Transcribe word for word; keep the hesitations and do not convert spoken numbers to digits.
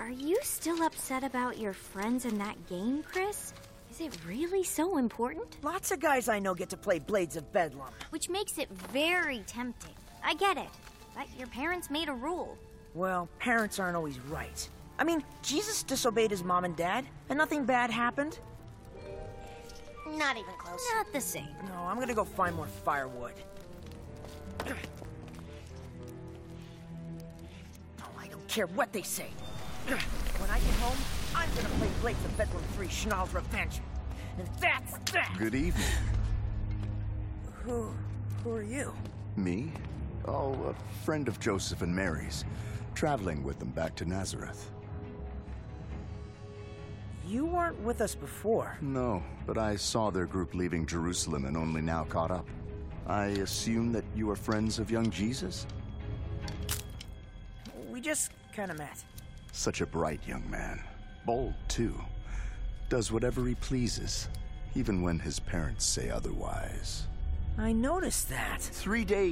Are you still upset about your friends in that game, Chris? Is it really so important? Lots of guys I know get to play Blades of Bedlam. Which makes it very tempting. I get it. But your parents made a rule. Well, parents aren't always right. I mean, Jesus disobeyed his mom and dad, and nothing bad happened. Not even close. Not the same. No, I'm gonna go find more firewood. Oh, I don't care what they say. When I get home, I'm gonna play Blades of Bedlam three Schnall's Revenge. And that's that! Good evening. Who... who are you? Me? Oh, a friend of Joseph and Mary's. Traveling with them back to Nazareth. You weren't with us before. No, but I saw their group leaving Jerusalem and only now caught up. I assume that you are friends of young Jesus? We just kinda met. Such a bright young man. Bold, too. Does whatever he pleases, even when his parents say otherwise. I noticed that. Three days